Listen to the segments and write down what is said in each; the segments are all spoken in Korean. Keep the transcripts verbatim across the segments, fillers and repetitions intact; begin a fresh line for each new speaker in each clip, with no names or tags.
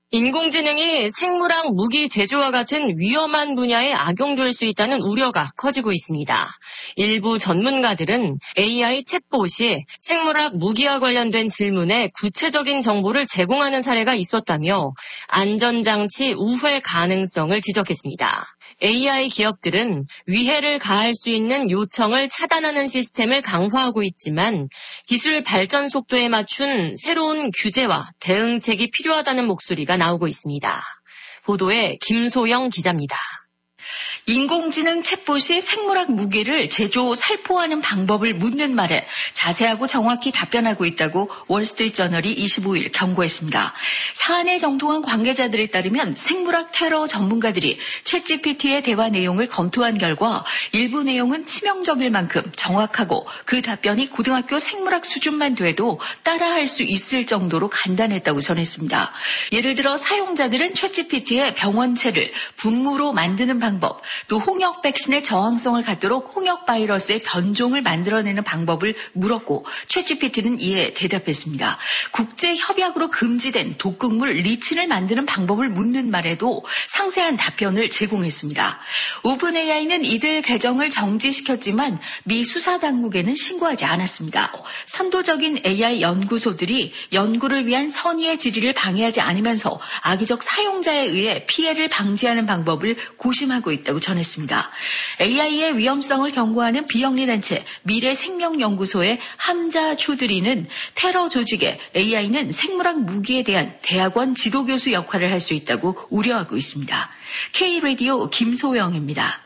인공지능이 생물학 무기 제조와 같은 위험한 분야에 악용될 수 있다는 우려가 커지고 있습니다. 일부 전문가들은 에이아이 챗봇이 생물학 무기와 관련된 질문에 구체적인 정보를 제공하는 사례가 있었다며 안전장치 우회 가능성을 지적했습니다. 에이아이 기업들은 위해를 가할 수 있는 요청을 차단하는 시스템을 강화하고 있지만 기술 발전 속도에 맞춘 새로운 규제와 대응책이 필요하다는 목소리가 나오고 있습니다. 보도에 김소영 기자입니다.
인공지능 챗봇이 생물학 무기를 제조, 살포하는 방법을 묻는 말에 자세하고 정확히 답변하고 있다고 월스트리트저널이 이십오일 경고했습니다. 사안에 정통한 관계자들에 따르면 생물학 테러 전문가들이 챗지피티의 대화 내용을 검토한 결과 일부 내용은 치명적일 만큼 정확하고 그 답변이 고등학교 생물학 수준만 돼도 따라할 수 있을 정도로 간단했다고 전했습니다. 예를 들어 사용자들은 챗지피티의 병원체를 분무로 만드는 방법, 또 홍역 백신의 저항성을 갖도록 홍역 바이러스의 변종을 만들어내는 방법을 물었고 챗지피티는 이에 대답했습니다. 국제 협약으로 금지된 독극물 리친을 만드는 방법을 묻는 말에도 상세한 답변을 제공했습니다. 오픈에이아이는 이들 계정을 정지시켰지만 미 수사당국에는 신고하지 않았습니다. 선도적인 에이아이 연구소들이 연구를 위한 선의의 질의를 방해하지 않으면서 악의적 사용자에 의해 피해를 방지하는 방법을 고심하고 있다고 전했습니다. 에이아이의 위험성을 경고하는 비영리단체 미래생명연구소의 함자 초드리는 테러 조직에 에이아이는 생물학 무기에 대한 대학원 지도교수 역할을 할 수 있다고 우려하고 있습니다. K-라디오 김소영입니다.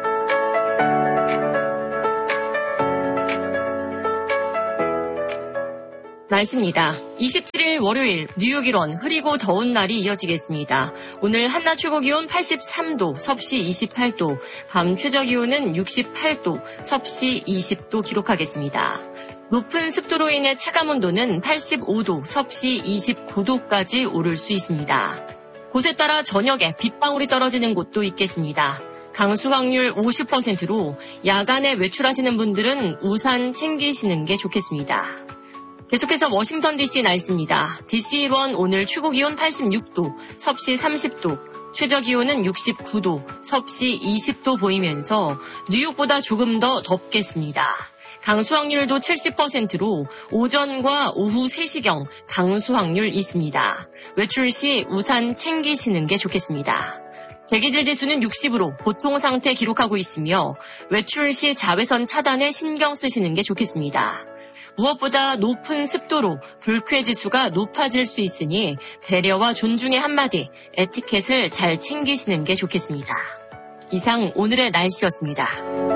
날씨입니다. 이십칠일 월요일 뉴욕 일원 흐리고 더운 날이 이어지겠습니다. 오늘 한낮 최고기온 팔십삼도, 섭씨 이십팔도, 밤 최저기온은 육십팔도, 섭씨 이십도 기록하겠습니다. 높은 습도로 인해 체감온도는 팔십오도, 섭씨 이십구도까지 오를 수 있습니다. 곳에 따라 저녁에 빗방울이 떨어지는 곳도 있겠습니다. 강수 확률 오십 퍼센트로 야간에 외출하시는 분들은 우산 챙기시는 게 좋겠습니다. 계속해서 워싱턴 디씨 날씨입니다. 디씨 일원 오늘 최고기온 팔십육도, 섭씨 삼십도, 최저기온은 육십구도, 섭씨 이십도 보이면서 뉴욕보다 조금 더 덥겠습니다. 강수 확률도 칠십 퍼센트로 오전과 오후 세 시경 강수 확률 있습니다. 외출 시 우산 챙기시는 게 좋겠습니다. 대기질 지수는 육십으로 보통 상태 기록하고 있으며 외출 시 자외선 차단에 신경 쓰시는 게 좋겠습니다. 무엇보다 높은 습도로 불쾌 지수가 높아질 수 있으니 배려와 존중의 한마디, 에티켓을 잘 챙기시는 게 좋겠습니다. 이상 오늘의 날씨였습니다.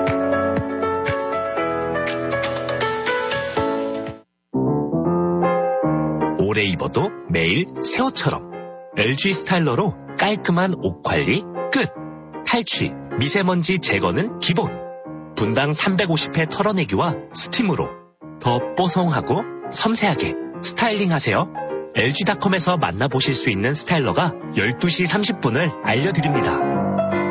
오래 입어도 매일 새 옷처럼 엘지 스타일러로 깔끔한 옷 관리 끝. 탈취, 미세먼지 제거는 기본. 분당 삼백오십 회 털어내기와 스팀으로 더 뽀송하고 섬세하게 스타일링하세요. 엘지닷컴에서 만나보실 수 있는 스타일러가 열두 시 삼십 분을 알려드립니다.